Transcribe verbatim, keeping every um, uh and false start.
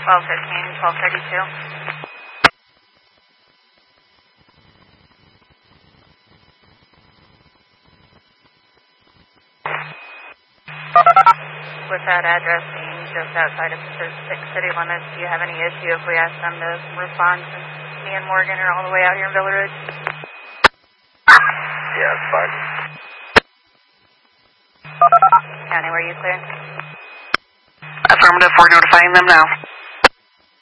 twelve fifteen, twelve thirty-two. With that address being just outside of the city limits, do you have any issue if we ask them to respond to me and Morgan are all the way out here in Villa Ridge? Yeah, it's fine. County, were you clear? Affirmative, we're notifying them now.